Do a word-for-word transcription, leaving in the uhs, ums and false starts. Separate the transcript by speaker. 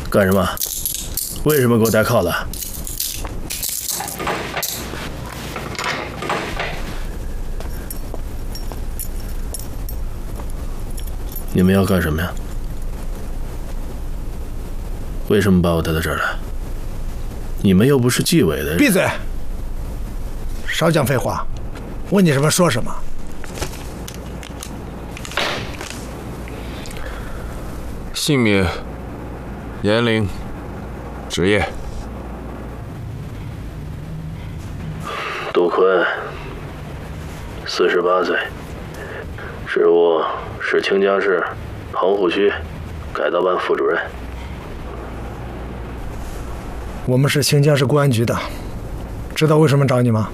Speaker 1: 干什么？为什么给我带铐子？你们要干什么呀？为什么把我带到这儿来？你们又不是纪委的人。
Speaker 2: 闭嘴！少讲废话，问你什么说什么。
Speaker 3: 姓名、年龄、职业。
Speaker 1: 杜坤，四十八岁，职务是清江市棚户区改造办副主任。
Speaker 2: 我们是清江市公安局的，知道为什么找你吗？